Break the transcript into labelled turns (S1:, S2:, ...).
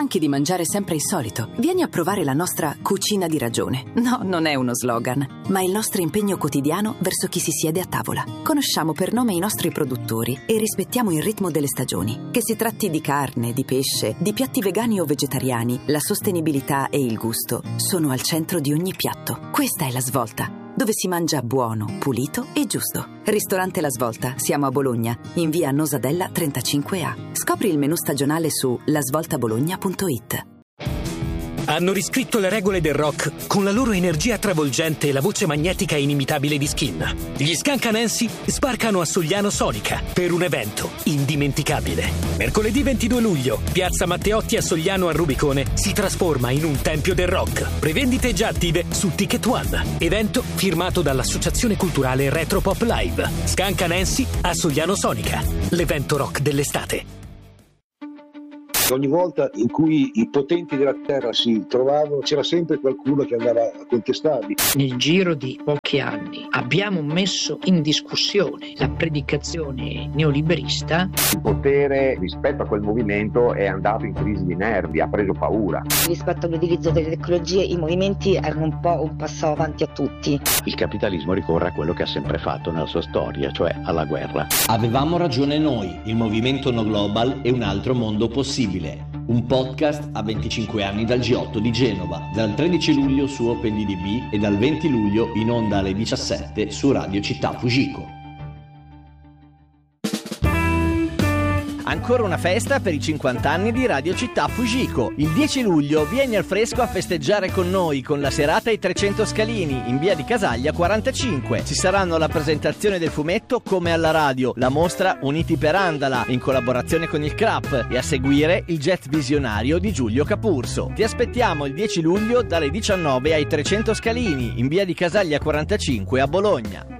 S1: stanchi di mangiare sempre il solito? Vieni a provare la nostra cucina di ragione. No, non è uno slogan, ma il nostro impegno quotidiano verso chi si siede a tavola. Conosciamo per nome i nostri produttori e rispettiamo il ritmo delle stagioni. Che si tratti di carne, di pesce, di piatti vegani o vegetariani, la sostenibilità e il gusto sono al centro di ogni piatto. Questa è La Svolta, dove si mangia buono, pulito e giusto. Ristorante La Svolta, siamo a Bologna, in via Nosadella 35A. Scopri il menù stagionale su lasvoltabologna.it.
S2: Hanno riscritto le regole del rock con la loro energia travolgente e la voce magnetica inimitabile di Skin. Gli Scancanensi sbarcano a Sogliano Sonica per un evento indimenticabile. Mercoledì 22 luglio, Piazza Matteotti a Sogliano al Rubicone si trasforma in un tempio del rock. Prevendite già attive su Ticket One. Evento firmato dall'Associazione Culturale Retro Pop Live. Scancanensi a Sogliano Sonica. L'evento rock dell'estate.
S3: Ogni volta in cui i potenti della terra si trovavano c'era sempre qualcuno che andava a contestarli.
S4: Nel giro di pochi anni abbiamo messo in discussione la predicazione neoliberista.
S5: Il potere rispetto a quel movimento è andato in crisi di nervi, ha preso paura.
S6: Rispetto all'utilizzo delle tecnologie i movimenti erano un po' un passo avanti a tutti.
S7: Il capitalismo ricorre a quello che ha sempre fatto nella sua storia, cioè alla guerra.
S8: Avevamo ragione noi, il movimento No Global è un altro mondo possibile. Un podcast a 25 anni dal G8 di Genova, dal 13 luglio su OpenDB e dal 20 luglio in onda alle 17 su Radio Città Fugico.
S9: Ancora una festa per i 50 anni di Radio Città Fugico. Il 10 luglio vieni al fresco a festeggiare con noi con la serata ai 300 Scalini in via di Casaglia 45. Ci saranno la presentazione del fumetto Come alla radio, la mostra Uniti per Andala in collaborazione con il CRAP e a seguire il jet visionario di Giulio Capurso. Ti aspettiamo il 10 luglio dalle 19 ai 300 Scalini in via di Casaglia 45 a Bologna.